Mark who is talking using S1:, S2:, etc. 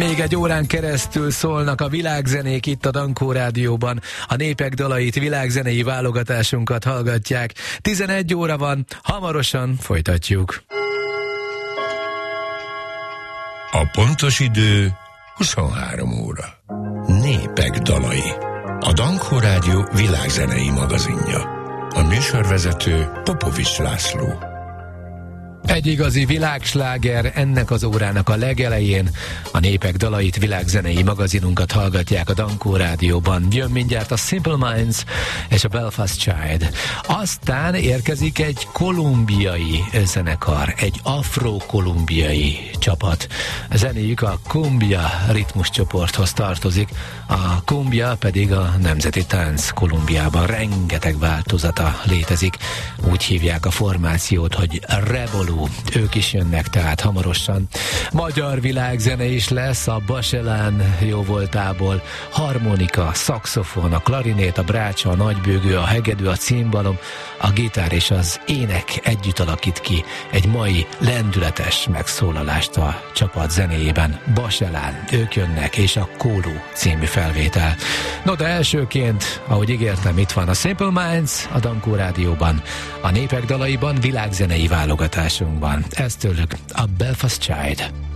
S1: Még egy órán keresztül szólnak a világzenék itt a Dankó Rádióban. A népek dalait, világzenei válogatásunkat hallgatják. 11 óra van, hamarosan folytatjuk.
S2: A pontos idő 23 óra. Népek dalai. A Dankó Rádió világzenei magazinja. A műsorvezető Popovics László.
S1: Egy igazi világsláger ennek az órának a legelején. A népek dalait, világzenei magazinunkat hallgatják a Dankó Rádióban. Jön mindjárt a Simple Minds és a Belfast Child. Aztán érkezik egy kolumbiai zenekar, egy afro-kolumbiai csapat. A zenéjük a cumbia ritmuscsoporthoz tartozik, a cumbia pedig a nemzeti tánc Kolumbiában. Rengeteg változata létezik. Úgy hívják a formációt, hogy Revolú. Ők is jönnek tehát hamarosan. Magyar világzene is lesz a Baselán jóvoltából. Harmonika, szaxofon, a klarinét, a brácsa, a nagybőgő, a hegedű, a cimbalom, a gitár és az ének együtt alakít ki egy mai lendületes megszólalást a csapat zenéjében. Baselán, ők jönnek, és a Kóló című felvétel. No, de elsőként, ahogy ígértem, itt van a Simple Minds a Dankó Rádióban, a népek dalaiban, világzenei válogatásunkban. Ez tőlük a Belfast Child.